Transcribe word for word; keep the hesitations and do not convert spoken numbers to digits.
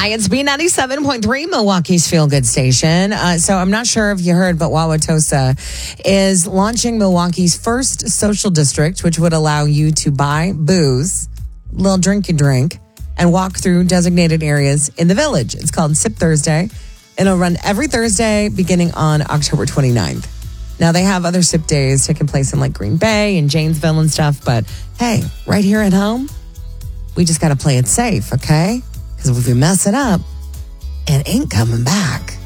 Hi, it's B ninety-seven point three, Milwaukee's Feel Good Station. Uh, so I'm not sure if you heard, but Wauwatosa is launching Milwaukee's first social district, which would allow you to buy booze, a little drinky drink, and walk through designated areas in the village. It's called Sip Thursday. It'll run every Thursday beginning on October twenty-ninth. Now, they have other sip days taking place in like Green Bay and Janesville and stuff, but hey, right here at home, we just got to play it safe, okay? Because if we mess it up, it ain't coming back.